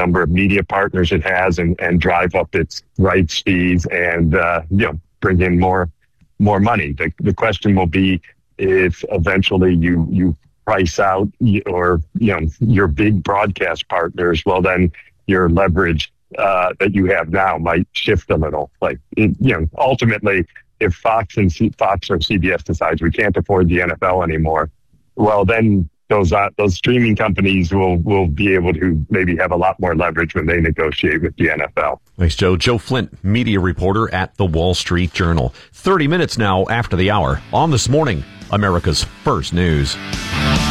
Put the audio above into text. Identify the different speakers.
Speaker 1: number of media partners it has and drive up its rights fees and, bring in more money. The question will be if eventually you price out or, your big broadcast partners, well, then your leverage that you have now might shift a little. Ultimately, if Fox or CBS decides we can't afford the NFL anymore, well, then those streaming companies will be able to maybe have a lot more leverage when they negotiate with the NFL.
Speaker 2: Thanks, Joe. Joe Flint, media reporter at the Wall Street Journal. 30 minutes now after the hour on This Morning, America's First News.